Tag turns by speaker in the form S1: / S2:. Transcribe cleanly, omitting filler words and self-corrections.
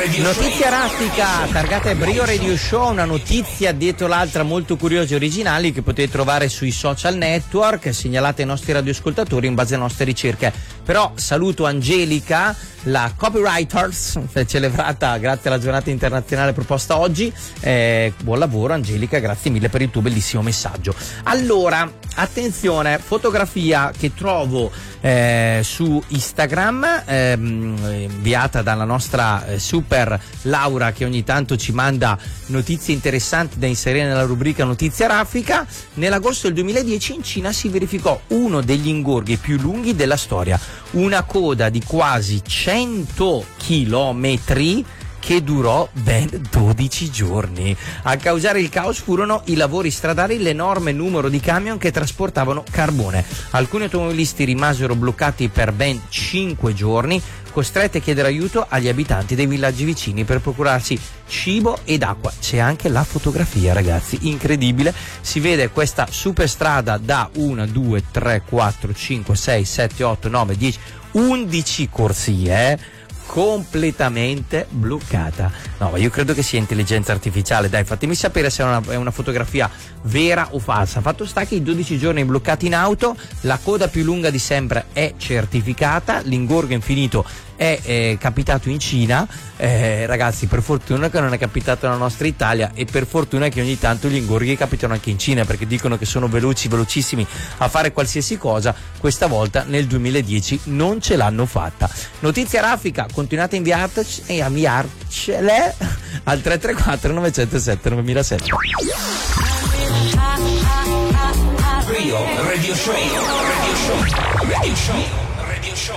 S1: Notizia raffica, targata Brio Radio Show, una notizia dietro l'altra molto curiosa e originali che potete trovare sui social network, segnalate ai nostri radioascoltatori in base alle nostre ricerche. Però saluto Angelica, la copywriter celebrata grazie alla giornata internazionale proposta oggi. Buon lavoro Angelica, grazie mille per il tuo bellissimo messaggio. Allora, attenzione, fotografia che trovo su Instagram, inviata dalla nostra super Laura, che ogni tanto ci manda notizie interessanti da inserire nella rubrica Notizia Raffica. Nell'agosto del 2010 in Cina si verificò uno degli ingorghi più lunghi della storia, una coda di quasi 100 chilometri che durò ben 12 giorni. A causare il caos furono i lavori stradali e l'enorme numero di camion che trasportavano carbone. Alcuni automobilisti rimasero bloccati per ben 5 giorni, costretti a chiedere aiuto agli abitanti dei villaggi vicini per procurarsi cibo ed acqua. C'è anche la fotografia, ragazzi, incredibile. Si vede questa superstrada da 1, 2, 3, 4, 5, 6, 7, 8, 9, 10, 11 corsie, completamente bloccata. No, io credo che sia intelligenza artificiale. Dai, fatemi sapere se è una fotografia vera o falsa. Fatto sta che i 12 giorni bloccati in auto, la coda più lunga di sempre è certificata, l'ingorgo infinito è capitato in Cina. Ragazzi, per fortuna che non è capitato nella nostra Italia, e per fortuna che ogni tanto gli ingorghi capitano anche in Cina, perché dicono che sono velocissimi a fare qualsiasi cosa. Questa volta nel 2010 non ce l'hanno fatta. Notizia raffica, continuate a inviarcele al 334 907 9007.
S2: Radio Show.